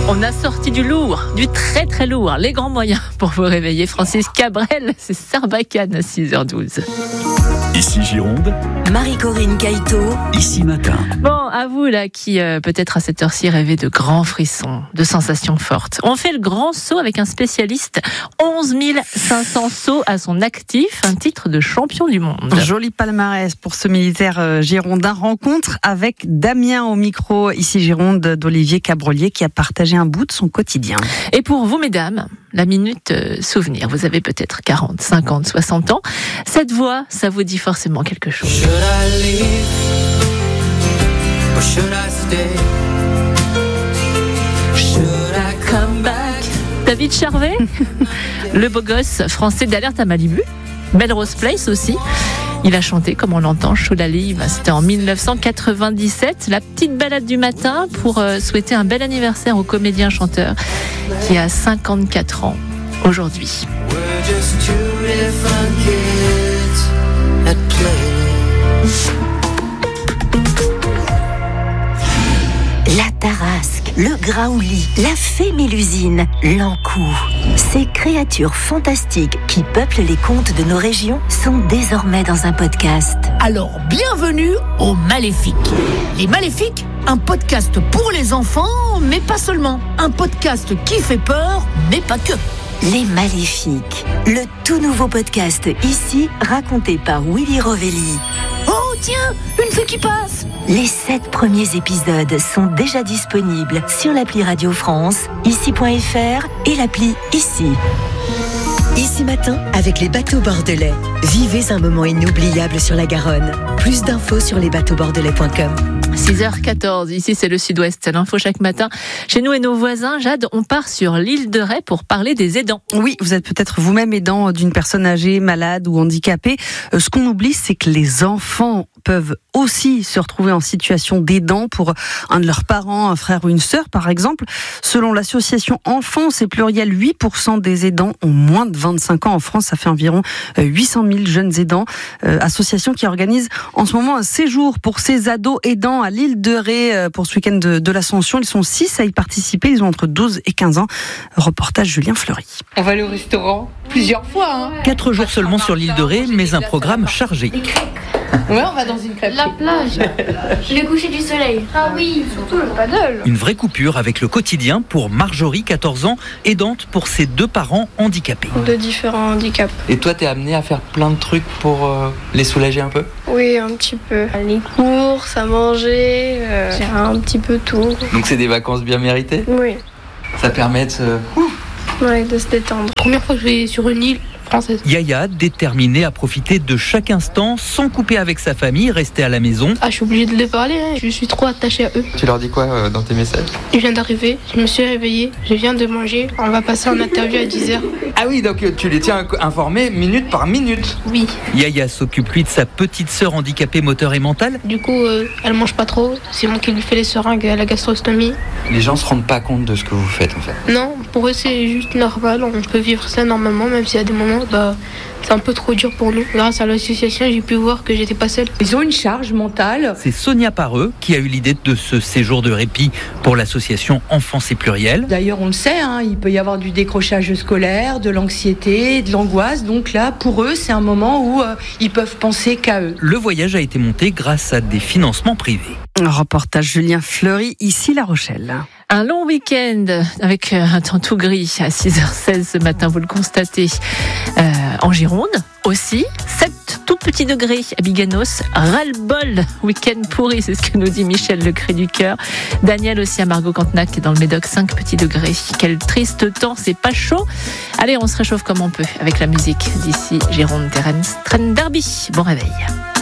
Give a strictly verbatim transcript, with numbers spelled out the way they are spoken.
On a sorti du lourd, du très très lourd, les grands moyens pour vous réveiller. Francis Cabrel, c'est Sarbacane à six heures douze. Ici Gironde, Marie-Corinne Caïto, ici matin. Bon, à vous là qui euh, peut-être à cette heure-ci rêvez de grands frissons, de sensations fortes. On fait le grand saut avec un spécialiste, onze mille cinq cents sauts à son actif, un titre de champion du monde. Joli palmarès pour ce militaire euh, girondin. Rencontre avec Damien au micro, ici Gironde, d'Olivier Cabrelier qui a partagé un bout de son quotidien. Et pour vous mesdames, la minute euh, souvenir, vous avez peut-être quarante, cinquante, soixante ans. Cette voix, ça vous dit forcément quelque chose. Should I leave or should I stay? Should I come back? David Charvet, le beau gosse français d'Alerte à Malibu, Melrose Place aussi. Il a chanté, comme on l'entend, Should I Leave. C'était en dix-neuf cent quatre-vingt-dix-sept. La petite balade du matin pour euh, souhaiter un bel anniversaire au comédien-chanteur qui a cinquante-quatre ans aujourd'hui. We're just two different kids at play. la tarasque, le graouli, la fée Mélusine, l'encou. Ces créatures fantastiques qui peuplent les contes de nos régions sont désormais dans un podcast. Alors, bienvenue aux Maléfiques. Les Maléfiques, un podcast pour les enfants, mais pas seulement. Un podcast qui fait peur, mais pas que. Les Maléfiques, le tout nouveau podcast ici, raconté par Willy Rovelli. Oh tiens, une fée qui passe. Les sept premiers épisodes sont déjà disponibles sur l'appli Radio France, ici point f r et l'appli Ici. Ici Matin, avec les bateaux bordelais. Vivez un moment inoubliable sur la Garonne. Plus d'infos sur les bateaux bordelais point com. six heures quatorze, ici c'est le Sud-Ouest, c'est l'info chaque matin. Chez nous et nos voisins, Jade, on part sur l'île de Ré pour parler des aidants. Oui, vous êtes peut-être vous-même aidant d'une personne âgée, malade ou handicapée. Euh, ce qu'on oublie, c'est que les enfants peuvent aussi se retrouver en situation d'aidant pour un de leurs parents, un frère ou une sœur par exemple. Selon l'association Enfance et Pluriel, huit pour cent des aidants ont moins de vingt-cinq ans en France. Ça fait environ huit cent mille jeunes aidants. Euh, association qui organise en ce moment un séjour pour ces ados aidants à l'île de Ré pour ce week-end de, de l'Ascension. Ils sont six à y participer. Ils ont entre douze et quinze ans. Reportage Julien Fleury. On va aller au restaurant plusieurs fois. Hein. Quatre jours seulement sur l'île de Ré, mais un programme chargé. Ouais, on va dans une crêpe. La plage, le coucher du soleil. Ah oui, surtout le paddle. Une vraie coupure avec le quotidien pour Marjorie, quatorze ans, aidante pour ses deux parents handicapés. De différents handicaps. Et toi, t'es amené à faire plein de trucs pour euh, les soulager un peu ? Oui, un petit peu. Les courses, à manger, euh, c'est un petit peu tout. Donc c'est des vacances bien méritées ? Oui. Ça permet de se... Ouais, de se détendre. Première fois que je vais sur une île française. Yaya, déterminée à profiter de chaque instant sans couper avec sa famille, rester à la maison. Ah, je suis obligée de les parler, hein. Je suis trop attachée à eux. Tu leur dis quoi euh, dans tes messages ? Je viens d'arriver, je me suis réveillée, je viens de manger, on va passer en interview à dix heures. Ah oui, donc tu les tiens informés minute par minute. Oui. Yaya s'occupe lui de sa petite sœur handicapée moteur et mentale. Du coup, euh, elle mange pas trop, c'est moi qui lui fais les seringues à la gastrostomie. Les gens se rendent pas compte de ce que vous faites en fait. Non, pour eux c'est juste normal, on peut vivre ça normalement, même s'il y a des moments, bah, c'est un peu trop dur pour nous. Grâce à l'association, j'ai pu voir que j'étais pas seule. Ils ont une charge mentale. C'est Sonia Pareux qui a eu l'idée de ce séjour de répit pour l'association Enfance et Pluriel. D'ailleurs, on le sait, hein, il peut y avoir du décrochage scolaire, de l'anxiété, de l'angoisse. Donc là, pour eux, c'est un moment où euh, ils peuvent penser qu'à eux. Le voyage a été monté grâce à des financements privés. Un reportage Julien Fleury, ici La Rochelle. Un long week-end avec un temps tout gris à six heures seize ce matin, vous le constatez. Euh, en Gironde aussi, sept tout petits degrés à Biganos, ras-le-bol, week-end pourri, c'est ce que nous dit Michel Le Cri du Cœur. Daniel aussi à Margot Cantenac dans le Médoc, cinq petits degrés. Quel triste temps, c'est pas chaud. Allez, on se réchauffe comme on peut avec la musique d'ici Gironde Terrain Trend Derby. Bon réveil.